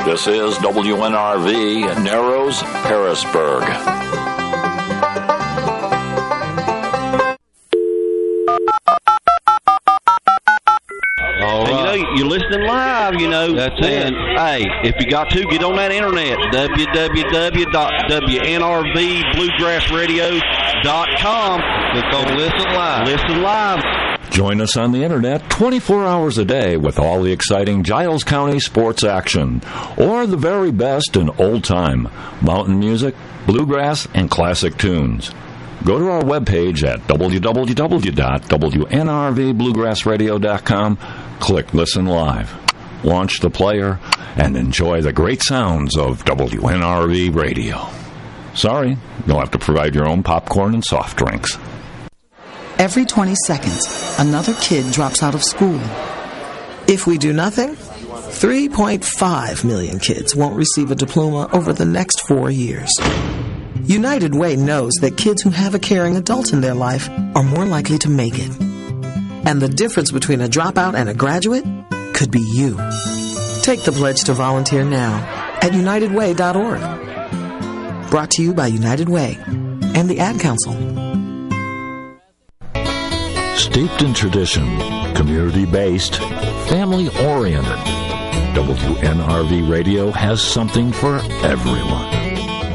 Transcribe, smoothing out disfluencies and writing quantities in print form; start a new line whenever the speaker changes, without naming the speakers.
This is WNRV, Narrows, Harrisburg.
You're listening live,
That's it.
Hey, if you got to, get on that internet, www.WNRVBluegrassradio.com.
Click on Listen Live.
Listen live.
Join us on the internet 24 hours a day with all the exciting Giles County sports action, or the very best in old-time mountain music, bluegrass, and classic tunes. Go to our webpage at www.WNRVBluegrassradio.com, click Listen Live, launch the player, and enjoy the great sounds of WNRV Radio. Sorry, you'll have to provide your own popcorn and soft drinks.
Every 20 seconds, another kid drops out of school. If we do nothing, 3.5 million kids won't receive a diploma over the next 4 years. United Way knows that kids who have a caring adult in their life are more likely to make it. And the difference between a dropout and a graduate could be you. Take the pledge to volunteer now at UnitedWay.org. Brought to you by United Way and the Ad Council.
Steeped in tradition, community-based, family-oriented, WNRV Radio has something for everyone.